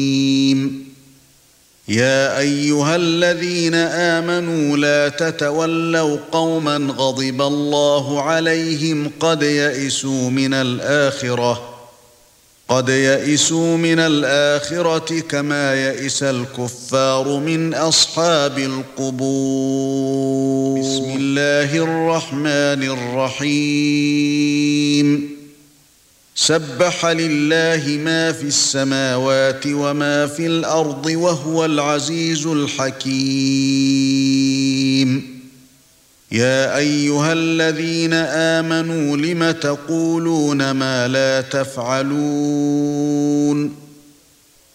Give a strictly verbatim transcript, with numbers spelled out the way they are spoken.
يا ايها الذين آمنوا لا تتولوا قوما غضب الله عليهم قد يئسوا من الآخرة قد يئسوا من الآخرة كما يئس الكفار من أصحاب القبور. بسم الله الرحمن الرحيم. سبح لله ما في السماوات وما في الأرض وهو العزيز الحكيم. يا أيها الذين آمنوا لم تقولون ما لا تفعلون